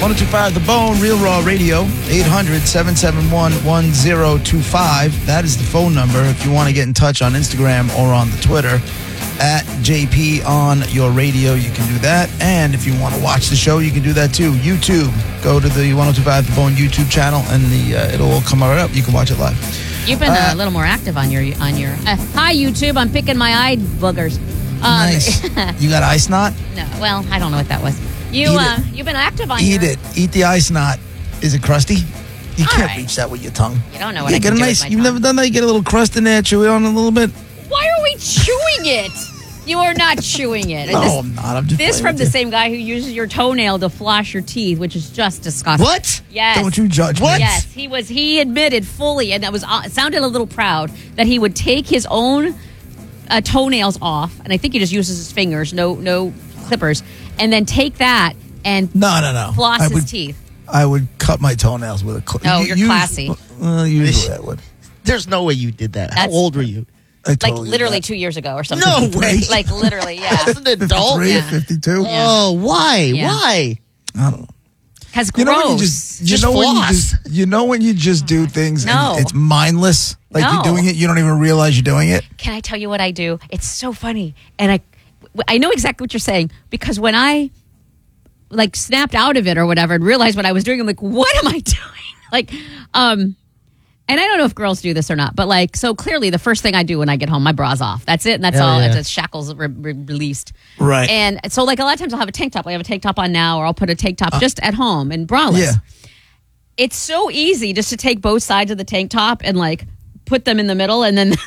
1025 The Bone, Real Raw Radio, 800-771-1025. That is the phone number if you want to get in touch on Instagram or on the Twitter. At JP on your radio, you can do that. And if you want to watch the show, you can do that too. YouTube, go to the 1025 The Bone YouTube channel, and it'll all come right up. You can watch it live. You've been a little more active on your. Hi YouTube, I'm picking my eye boogers. Nice. You got eye snot? No, well, I don't know what that was. You've been active on your. Eat the eye snot. Is it crusty? You can't reach that with your tongue. You don't know what I can do with my tongue. You've never done that? You get a little crust in there, chew it on a little bit. Why are we chewing it? You are not chewing it. No, I'm not. I'm just this from the same guy who uses your toenail to floss your teeth, which is just disgusting. What? Yes. Don't you judge me. Yes, he admitted fully, and it sounded a little proud, that he would take his own toenails off, and I think he just uses his fingers, no clippers, and then take that and floss his teeth. I would cut my toenails with a clip. No, you're classy. Usually I would. There's no way you did that. How old were you? Like literally 2 years ago or something. No way. Like literally, yeah. As an adult? 52. Yeah. Oh, why? Yeah. Why? I don't know. Because gross. You know when you just do things No. and it's mindless? Like you're doing it, you don't even realize you're doing it? Can I tell you what I do? It's so funny. And I know exactly what you're saying, because when I snapped out of it or whatever and realized what I was doing, I'm like, what am I doing? And I don't know if girls do this or not, but so clearly the first thing I do when I get home, my bra's off. That's it, and that's all. Yeah. It's shackles released. Right. And so a lot of times I'll have a tank top. I have a tank top on now, or I'll put a tank top just at home and braless. Yeah. It's so easy just to take both sides of the tank top and put them in the middle, and then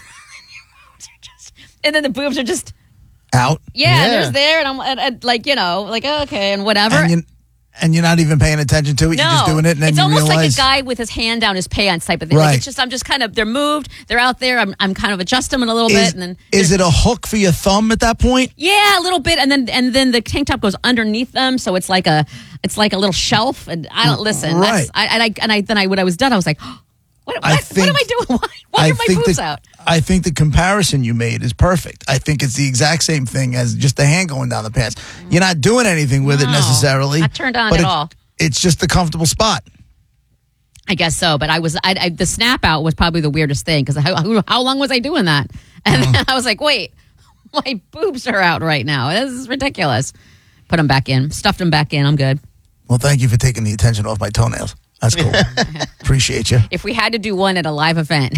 the boobs are just out. Yeah. There's there, and I'm okay, and whatever. And you're not even paying attention to it. No, you're just doing it, and then it's you almost realize, like a guy with his hand down his pants type of thing. Right. I'm just kind of, they're moved, they're out there. I'm kind of adjusting them a little bit, and then is it a hook for your thumb at that point? Yeah, a little bit, and then the tank top goes underneath them, so it's like a little shelf. And I don't listen. Right. When I was done, I was like, what am I doing? Why are my boobs out? I think the comparison you made is perfect. I think it's the exact same thing as just the hand going down the pants. You're not doing anything with it necessarily. Not turned on at all. It's just the comfortable spot. I guess so, but the snap out was probably the weirdest thing, because how long was I doing that? And then I was like, wait, my boobs are out right now. This is ridiculous. Put them back in, stuffed them back in. I'm good. Well, thank you for taking the attention off my toenails. That's cool. Appreciate you. If we had to do one at a live event.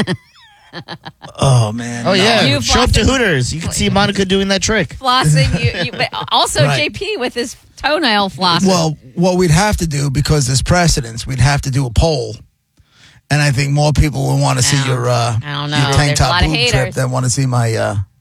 Oh, man. Oh, yeah. You Show up to Hooters. You can see Monica doing that trick. Flossing. But also Right. JP with his toenail flossing. Well, what we'd have to do, because there's precedence, we'd have to do a poll. And I think more people will want to see your I don't know. your tank There's a top lot of boob haters. trip than want to see my